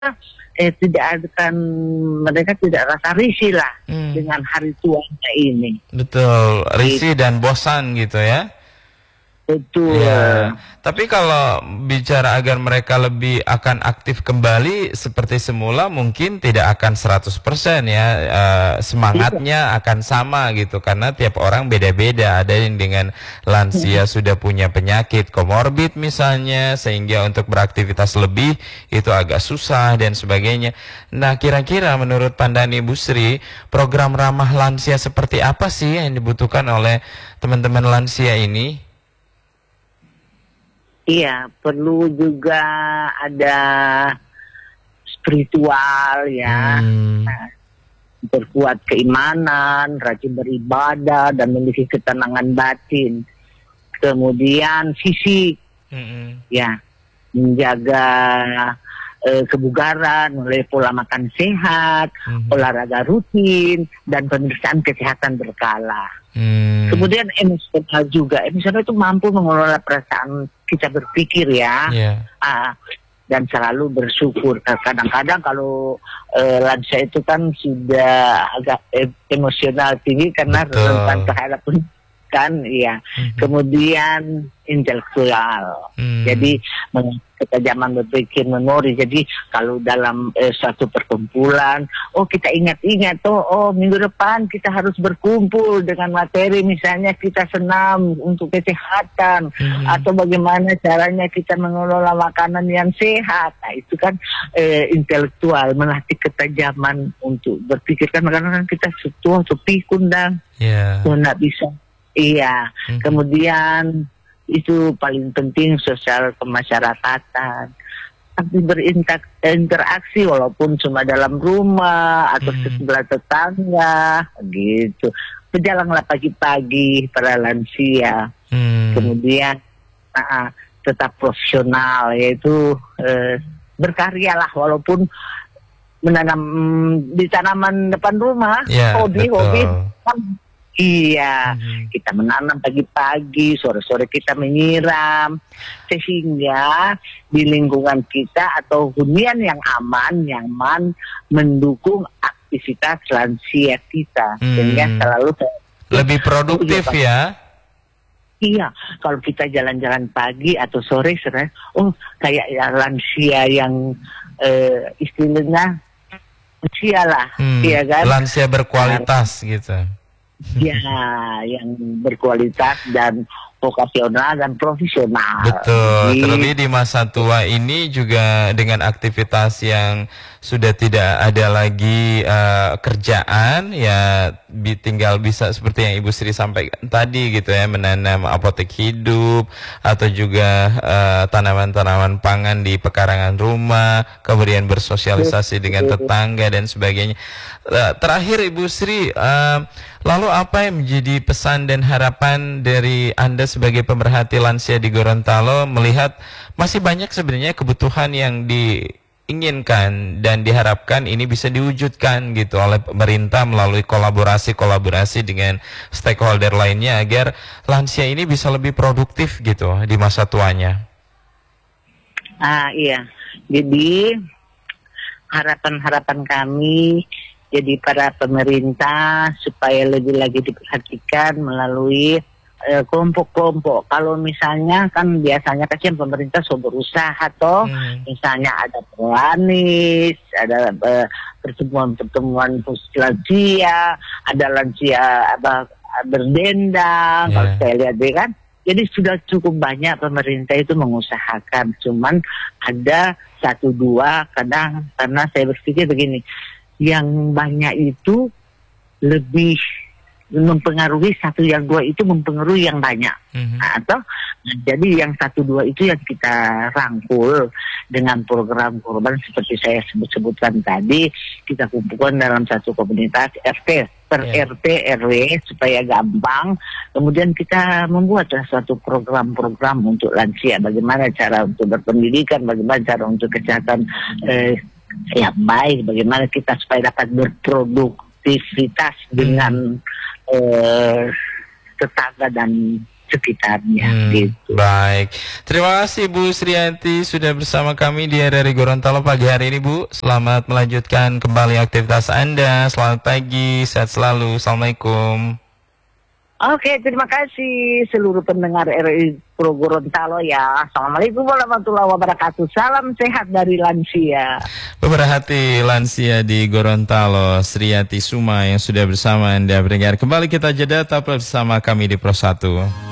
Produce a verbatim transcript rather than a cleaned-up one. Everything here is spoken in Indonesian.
eh tidak akan mereka tidak rasa risih lah Hmm. dengan hari tuanya ini. Betul, risih Gitu. dan bosan gitu ya. Betul. Ya, tapi kalau bicara agar mereka lebih akan aktif kembali seperti semula mungkin tidak akan seratus persen ya, eh, semangatnya akan sama gitu karena tiap orang beda-beda. Ada yang dengan lansia sudah punya penyakit komorbid misalnya sehingga untuk beraktivitas lebih itu agak susah dan sebagainya. Nah, kira-kira menurut pandangan Ibu Sri, program ramah lansia seperti apa sih yang dibutuhkan oleh teman-teman lansia ini? Iya, perlu juga ada spiritual ya, Hmm. nah, berkuat keimanan, rajin beribadah dan memiliki ketenangan batin. Kemudian fisik, Mm-mm. ya, menjaga eh, kebugaran melalui pola makan sehat, Mhm. olahraga rutin, dan pemeriksaan kesehatan berkala. Hmm. Kemudian emosional juga, emosional itu mampu mengelola perasaan kita berpikir ya. Yeah. Ah, dan selalu bersyukur. Kadang-kadang kalau eh, lansia itu kan sudah agak em- emosional tinggi karena Betul. rentan terhadap kan, iya. Mhm. Kemudian intelektual. Hmm. Jadi meng- ketajaman berpikir, memori. Jadi kalau dalam eh, suatu perkumpulan, oh kita ingat-ingat, oh, oh minggu depan kita harus berkumpul dengan materi, misalnya kita senam untuk kesehatan, Mhm. atau bagaimana caranya kita mengelola makanan yang sehat. Nah itu kan eh, intelektual, melatih ketajaman untuk berpikir. Kan kadang-kadang kita tua, pikun dan Yeah. tuh nggak bisa. Iya, Mhm. kemudian itu paling penting sosial kemasyarakatan. Tapi berinteraksi walaupun cuma dalam rumah atau Hmm. sebelah tetangga gitu. Berjalanlah pagi-pagi para lansia. Hmm. Kemudian ah, tetap profesional, yaitu eh, berkaryalah walaupun menanam mm, di tanaman depan rumah, Ya, hobi-hobi. betul. Iya, Mhm. kita menanam pagi-pagi, sore-sore kita menyiram, sehingga di lingkungan kita atau hunian yang aman, nyaman, mendukung aktivitas lansia kita, Hmm. sehingga selalu Lebih produktif Oh, iya, Pak. ya. Iya, kalau kita jalan-jalan pagi atau sore, sore, oh kayak ya lansia yang eh, istilahnya lansia lah, Hmm. iya kan? Lansia berkualitas gitu. Ya, yang berkualitas dan vokasional dan profesional. Betul, Gitu. terlebih di masa tua ini juga dengan aktivitas yang sudah tidak ada lagi eh, kerjaan, ya bi- tinggal bisa seperti yang Ibu Sri sampaikan tadi gitu ya, menanam apotek hidup atau juga eh, tanaman-tanaman pangan di pekarangan rumah, kemudian bersosialisasi dengan tetangga dan sebagainya. Eh, terakhir Ibu Sri, eh, lalu apa yang menjadi pesan dan harapan dari Anda sebagai pemerhati lansia di Gorontalo melihat masih banyak sebenarnya kebutuhan yang diinginkan dan diharapkan ini bisa diwujudkan gitu oleh pemerintah melalui kolaborasi-kolaborasi dengan stakeholder lainnya agar lansia ini bisa lebih produktif gitu di masa tuanya. Ah iya, jadi harapan-harapan kami jadi para pemerintah supaya lebih lagi diperhatikan melalui eh, kelompok-kelompok. Kalau misalnya kan biasanya kasihan pemerintah sudah berusaha toh, Hmm. misalnya ada pelanis, ada eh, pertemuan-pertemuan khusus lansia, ada lansia apa berdendang, Ya. kalau saya lihat deh kan. Jadi sudah cukup banyak pemerintah itu mengusahakan, cuman ada satu dua kadang, karena saya berpikir begini, yang banyak itu lebih mempengaruhi, satu yang dua itu mempengaruhi yang banyak. Mhm. Nah, atau nah, jadi yang satu dua itu yang kita rangkul dengan program-program seperti saya sebut-sebutkan tadi, kita kumpulkan dalam satu komunitas R T per Ya. R T R W supaya gampang. Kemudian kita membuatlah suatu program-program untuk lansia, bagaimana cara untuk berpendidikan, bagaimana cara untuk kesehatan eh, yang baik, bagaimana kita supaya dapat berproduktivitas dengan eh, tetangga dan sekitarnya. Hmm, gitu. Baik, terima kasih Bu Sriyanti sudah bersama kami di R R I Gorontalo pagi hari ini Bu. Selamat melanjutkan kembali aktivitas Anda. Selamat pagi, sehat selalu. Assalamualaikum. Oke, terima kasih seluruh pendengar R R I Pro Gorontalo ya. Assalamualaikum warahmatullahi wabarakatuh. Salam sehat dari lansia. Pemerhati lansia di Gorontalo, Sriyanti Suma yang sudah bersama Anda. Beringat kembali kita jeda tetap bersama kami di Pro satu.